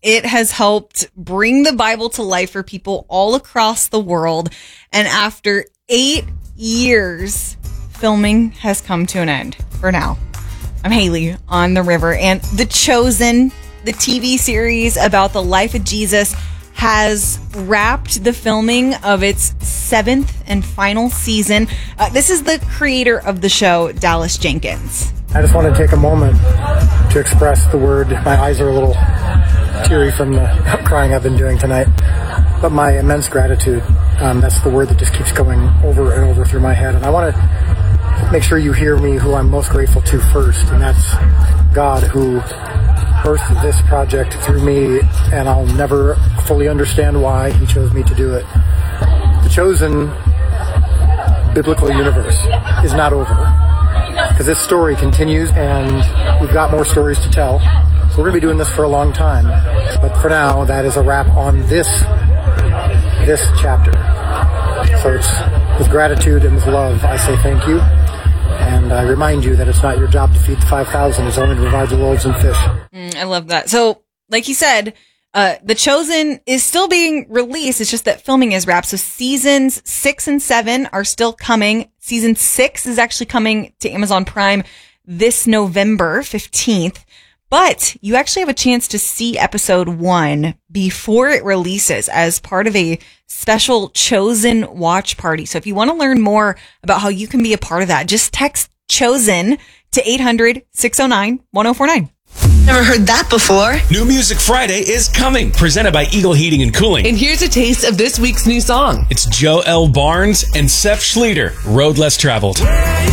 It has helped bring the Bible to life for people all across the world. And after 8 years, filming has come to an end for now. I'm Haley on the river, and The Chosen, the TV series about the life of Jesus, has wrapped the filming of its 7th and final season. This is the creator of the show, Dallas Jenkins. I just want to take a moment to express the word. My eyes are a little teary from the crying I've been doing tonight, but my immense gratitude. That's the word that just keeps going over and over through my head. And I want to make sure you hear me, who I'm most grateful to first, and that's God, who birthed this project through me, and I'll never fully understand why he chose me to do it. The Chosen biblical universe is not over, because this story continues, and we've got more stories to tell. So we're going to be doing this for a long time. But for now, that is a wrap on this chapter. So it's with gratitude and with love, I say thank you. And I remind you that it's not your job to feed the 5,000. It's only to provide the loaves and fish. I love that. So, like he said, The Chosen is still being released. It's just that filming is wrapped. So seasons 6 and 7 are still coming. Season 6 is actually coming to Amazon Prime this November 15th. But you actually have a chance to see episode 1 before it releases as part of a special Chosen watch party. So if you want to learn more about how you can be a part of that, just text Chosen to 800-609-1049. Never heard that before. New Music Friday is coming, presented by Eagle Heating and Cooling. And here's a taste of this week's new song. It's Joe L. Barnes and Seth Schleter, Road Less Traveled.